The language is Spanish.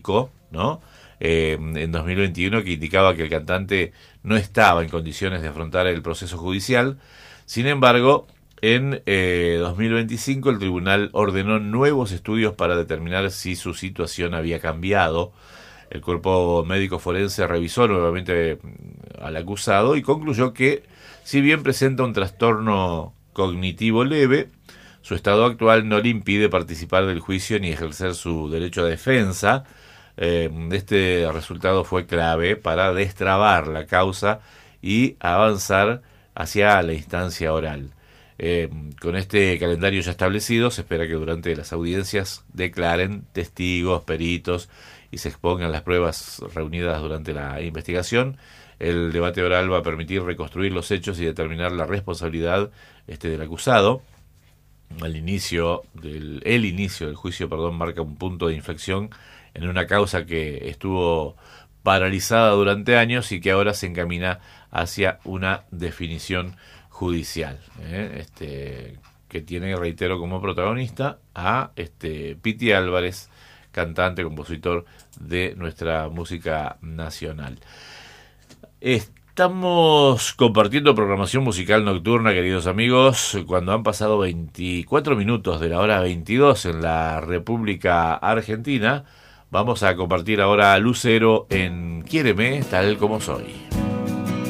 ¿no? En 2021, que indicaba que el cantante no estaba en condiciones de afrontar el proceso judicial. Sin embargo, en 2025 el tribunal ordenó nuevos estudios para determinar si su situación había cambiado. El cuerpo médico forense revisó nuevamente al acusado y concluyó que, si bien presenta un trastorno cognitivo leve, su estado actual no le impide participar del juicio ni ejercer su derecho a defensa. Este resultado fue clave para destrabar la causa y avanzar hacia la instancia oral. Con este calendario ya establecido, se espera que durante las audiencias declaren testigos, peritos y se expongan las pruebas reunidas durante la investigación. El debate oral va a permitir reconstruir los hechos y determinar la responsabilidad del acusado. El inicio del juicio, marca un punto de inflexión en una causa que estuvo paralizada durante años y que ahora se encamina hacia una definición judicial, que tiene, reitero, como protagonista a Piti Álvarez, cantante, compositor de nuestra música nacional. Estamos compartiendo programación musical nocturna, queridos amigos, cuando han pasado 24 minutos de la hora 22 en la República Argentina. Vamos a compartir ahora a Lucero en Quiéreme tal como soy.